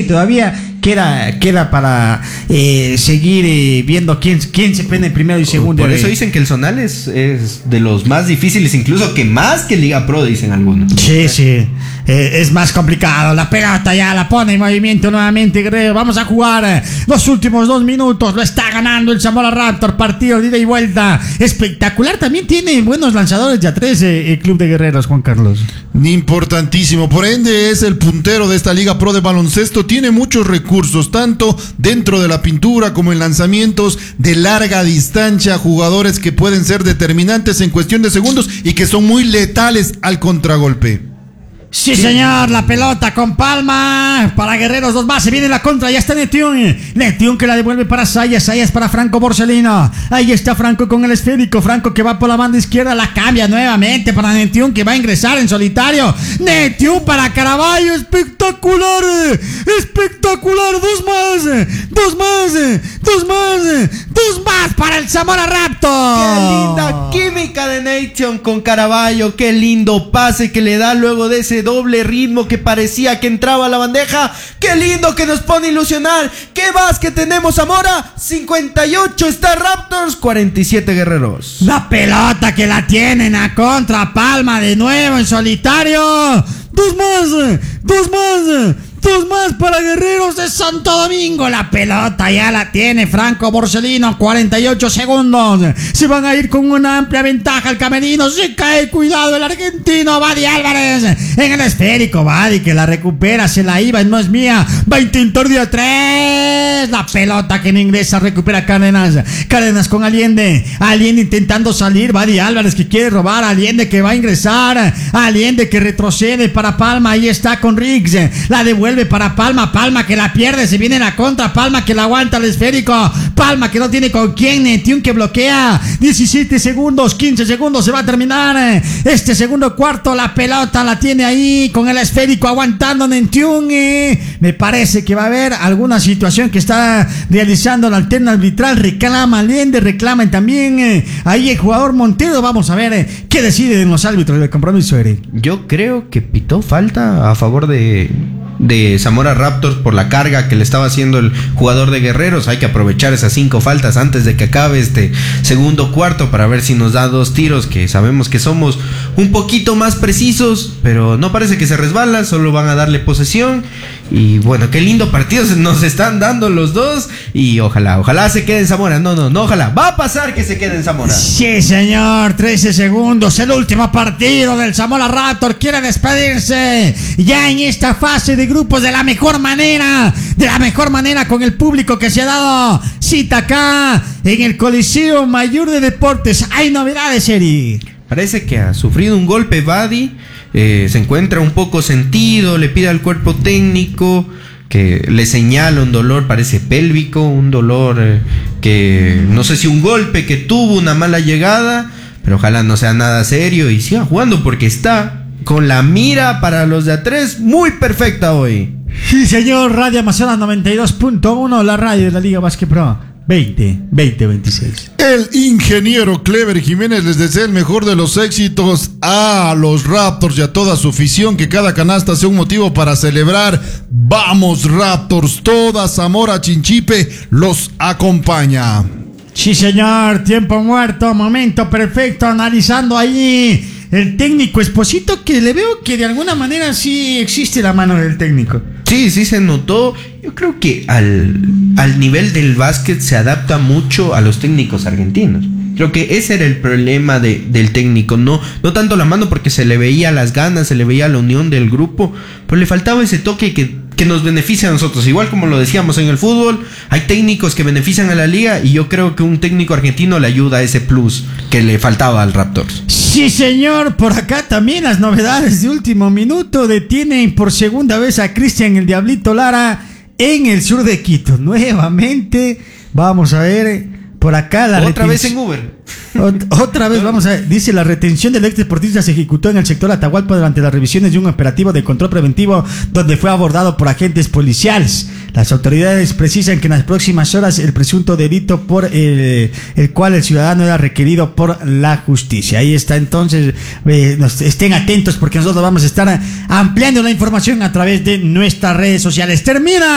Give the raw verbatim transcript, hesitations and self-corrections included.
todavía queda, queda para eh, seguir eh, viendo quién, quién se prende primero y segundo. Por eso dicen que el zonal es, es de los más difíciles, incluso que más que Liga Pro, dicen algunos. Sí, sí, eh, es más complicado. La pelota ya la pone en movimiento nuevamente Guerrero. Vamos a jugar eh, los últimos dos minutos. Lo está ganando el Zamora Raptor. Partido de ida y vuelta espectacular. También tiene buenos lanzadores de a tres eh, el Club de Guerreros, Juan Carlos. Importantísimo. Por ende es el puntero de esta Liga Pro de baloncesto. Tiene muchos recursos, tanto dentro de la pintura como en lanzamientos de larga distancia, jugadores que pueden ser determinantes en cuestión de segundos y que son muy letales al contragolpe. Sí, señor, la pelota con Palma para Guerreros, dos más, se viene la contra, ya está Netión, Netión que la devuelve para Sayas, Sayas para Franco Borsellino, ahí está Franco con el esférico, Franco que va por la banda izquierda, la cambia nuevamente para Netión que va a ingresar en solitario, Netión para Caraballo, espectacular, espectacular, dos más, dos más, dos más, dos más para el Zamora Raptor. Qué linda química de Nation con Caraballo, qué lindo pase que le da luego de ese doble ritmo que parecía que entraba a la bandeja. Qué lindo que nos pone a ilusionar. ¿Qué más que tenemos, Zamora? cincuenta y ocho está Raptors, cuarenta y siete Guerreros. La pelota que la tienen a contra Palma de nuevo en solitario. Dos más, dos más, dos más para Guerreros de Santo Domingo. La pelota ya la tiene Franco Borsellino, cuarenta y ocho segundos. Se van a ir con una amplia ventaja el camerino. Se cae, cuidado el argentino Badi Álvarez en el esférico. Badi que la recupera, se la iba, no es mía. Va a intentar de a tres. La pelota que no ingresa, recupera Cárdenas. Cárdenas con Allende. Allende intentando salir. Badi Álvarez que quiere robar. Allende que va a ingresar. Allende que retrocede para Palma. Ahí está con Riggs. La devuelve para Palma, Palma que la pierde, se viene la contra, Palma que la aguanta el esférico, Palma que no tiene con quién, Netión que bloquea, diecisiete segundos, quince segundos, se va a terminar este segundo cuarto, la pelota la tiene ahí con el esférico aguantando Netión, eh. me parece que va a haber alguna situación que está realizando la alterna arbitral, reclama Allende, reclaman también eh, ahí el jugador Montero, vamos a ver eh, qué deciden los árbitros del compromiso, Eric. Yo creo que pitó falta a favor de de Zamora Raptors por la carga que le estaba haciendo el jugador de Guerreros. Hay que aprovechar esas cinco faltas antes de que acabe este segundo cuarto para ver si nos da dos tiros, que sabemos que somos un poquito más precisos, pero no parece que se resbala, solo van a darle posesión. Y bueno, qué lindo partido nos están dando los dos. Y ojalá, ojalá se quede en Zamora. No, no, no, ojalá. Va a pasar que se quede en Zamora. Sí, señor. trece segundos. El último partido del Zamora Raptor. Quiere despedirse ya en esta fase de grupos de la mejor manera. De la mejor manera con el público que se ha dado cita acá en el Coliseo Mayor de Deportes. Hay novedades, Eri. Parece que ha sufrido un golpe Badi. Eh, se encuentra un poco sentido, le pide al cuerpo técnico que le señala un dolor, parece pélvico, un dolor eh, que no sé si un golpe que tuvo, una mala llegada, pero ojalá no sea nada serio y siga jugando porque está con la mira para los de a tres muy perfecta hoy. Sí, señor. Radio Amazonas noventa y dos punto uno, la radio de la Liga Básquet Pro veinte, veinte, veintiséis. El ingeniero Clever Jiménez les desea el mejor de los éxitos a los Raptors y a toda su afición, que cada canasta sea un motivo para celebrar. Vamos Raptors, toda Zamora Chinchipe los acompaña. Sí, señor, tiempo muerto, momento perfecto, analizando ahí el técnico Esposito, que le veo que de alguna manera sí existe la mano del técnico. Sí, sí se notó. Yo creo que al, al nivel del básquet se adapta mucho a los técnicos argentinos. Creo que ese era el problema de, del técnico, no, no tanto la mano, porque se le veía las ganas, se le veía la unión del grupo, pero le faltaba ese toque que, que nos beneficia a nosotros. Igual como lo decíamos en el fútbol, hay técnicos que benefician a la liga y yo creo que un técnico argentino le ayuda a ese plus que le faltaba al Raptors. Sí, señor, por acá también las novedades de último minuto. Detienen por segunda vez a Cristian el Diablito Lara en el sur de Quito. Nuevamente, vamos a ver por acá la otra retención. vez en Uber. Ot- otra vez, vamos a ver, dice: la retención del ex deportista se ejecutó en el sector Atahualpa durante las revisiones de un operativo de control preventivo donde fue abordado por agentes policiales. Las autoridades precisan que en las próximas horas el presunto delito por el, el cual el ciudadano era requerido por la justicia. Ahí está, entonces eh, nos, estén atentos porque nosotros vamos a estar ampliando la información a través de nuestras redes sociales. Termina